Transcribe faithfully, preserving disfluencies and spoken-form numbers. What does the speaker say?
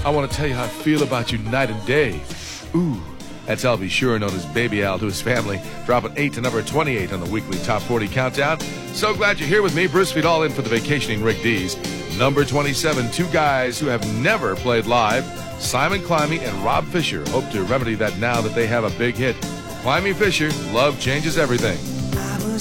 I want to tell you how I feel about you night and day. Ooh, that's Al B. Sure, known as Baby Al, to his family, dropping eight to number twenty-eight on the weekly Top forty Countdown. So glad you're here with me. Bruce Vidal in for the vacationing Rick Dees. Number twenty-seven, two guys who have never played live, Simon Climby and Rob Fisher, hope to remedy that now that they have a big hit. Climby Fisher, Love Changes Everything.